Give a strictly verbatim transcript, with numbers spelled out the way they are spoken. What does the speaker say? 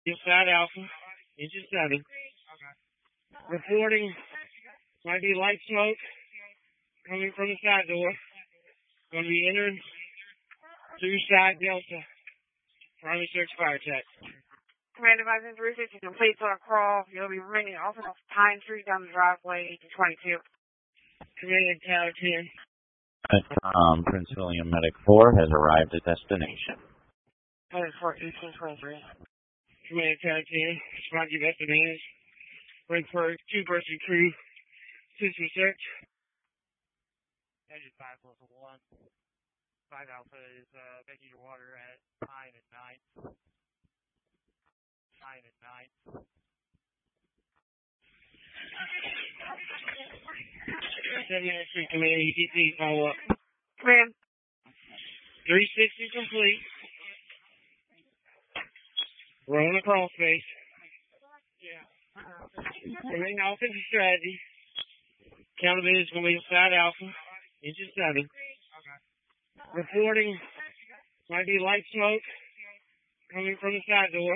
Side Alpha, engine seven. Reporting might be light smoke coming from the side door. Going to be entering through side Delta. Primary search fire check. Command advising three fifty complete for a crawl. You'll be ringing off and off Pine Street down the driveway, eighteen twenty-two. Command Tower ten. Um, Prince William Medic four has arrived at destination. Headed for eighteen twenty-three. Command Tower ten. Respond to your best advantage. Bring for two person crew. System search. Engine five plus one. Five Alpha is uh, making your water at nine and nine. Nine and nine. Seven nine three Command E T C follow up. Command. three sixty complete. We're on the crawl space. Yeah. Remain offensive strategy. Accountability is going to be Side Alpha, engine seven. Okay. Reporting might be light smoke coming from the side door.